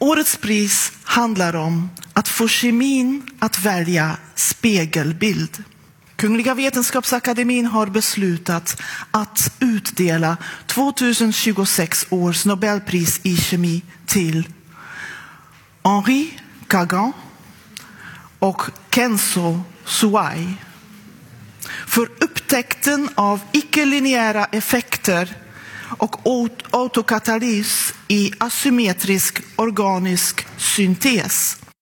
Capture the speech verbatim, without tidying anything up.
Årets pris handlar om att få kemin att välja spegelbild. Kungliga Vetenskapsakademin har beslutat att utdela tjugohundratjugosex års Nobelpris i kemi till Henri Kagan och Kenzo Suai för upptäckten av icke-linjära effekter och autokatalys i asymmetrisk organisk syntes.